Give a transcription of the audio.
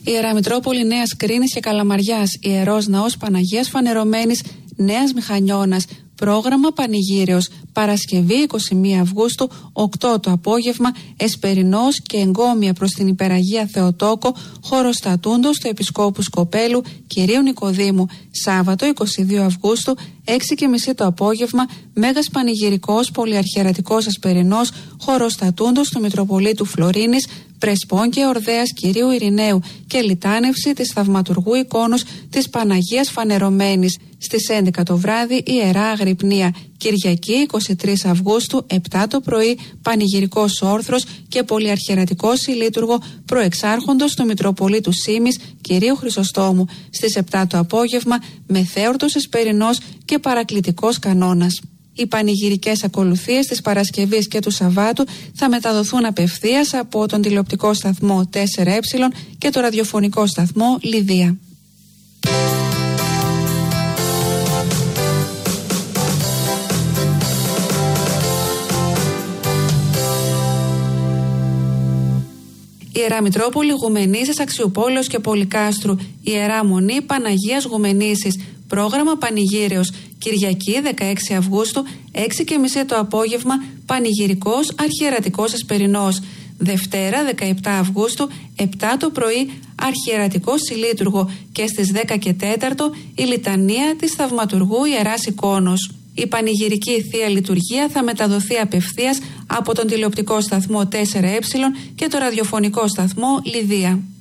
Ιερά Μητρόπολη Νέας Κρίνης και Καλαμαριάς, Ιερός Ναός Παναγίας Φανερωμένης Νέας Μηχανιώνας. Πρόγραμμα Πανηγύριος, Παρασκευή 21 Αυγούστου, 8 το απόγευμα, Εσπερινός και εγκόμια προς την Υπεραγία Θεοτόκο, χωροστατούντος του Επισκόπου Σκοπέλου Κυρίου Νικοδήμου. Σάββατο 22 Αυγούστου, 6:30 το απόγευμα, Μέγας Πανηγυρικός Πολυαρχιερατικός Ασπερινός, χωροστατούντος του Μητροπολίτου Φλωρίνης, Πρεσπών και Ορδέας Κυρίου Ειρηναίου και λιτάνευση της Θαυματουργού εικόνος της Παναγίας Φανερωμένης. Στις 11 το βράδυ Ιερά Αγρυπνία. Κυριακή 23 Αυγούστου, 7 το πρωί, Πανηγυρικός Όρθρος και Πολυαρχιερατικός Ηλίτουργο Προεξάρχοντος του Μητροπολίτου Σήμης Κυρίου Χρυσοστόμου. Στις 7 το απόγευμα, Μεθέορτος Εσπερινός και Παρακλητικός Κανόνας. Οι πανηγυρικές ακολουθίες της Παρασκευής και του Σαββάτου θα μεταδοθούν απευθείας από τον τηλεοπτικό σταθμό 4Ε και το ραδιοφωνικό σταθμό Λιδία. Ιερά Μητρόπολη Γουμενήσης Αξιοπόλεως και Πολυκάστρου. Ιερά Μονή Παναγίας Γουμενήσης. Πρόγραμμα Πανηγύριος. Κυριακή 16 Αυγούστου, 6:30 το απόγευμα, Πανηγυρικός Αρχιερατικός Εσπερινός. Δευτέρα 17 Αυγούστου, 7 το πρωί, Αρχιερατικός Ηλίτουργο και στις 10:15 η Λιτανία της Θαυματουργού Ιεράς Εικόνος. Η πανηγυρική Θεία Λειτουργία θα μεταδοθεί απευθείας από τον τηλεοπτικό σταθμό 4Ε και το ραδιοφωνικό σταθμό Λιδία.